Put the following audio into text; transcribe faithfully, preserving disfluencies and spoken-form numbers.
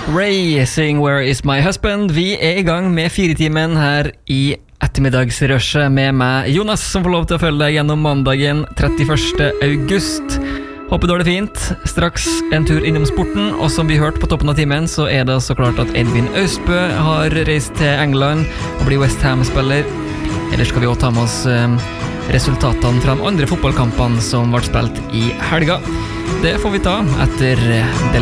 Ray sing Where Is My Husband. Vi er i gang med firetimen her i ettermiddagsrushet med meg, Jonas, som får lov til å følge deg gjennom mandagen trettiførste august. Håper du har det fint. Straks en tur innom sporten, og som vi hørte på toppen av timen, så er det så klart at Edvin Austbø har reist til England og blir West Ham-spiller. Ellers skal vi også ta med oss resultatene fra de andre fotballkampene som ble spilt i helga. Det får vi ta etter The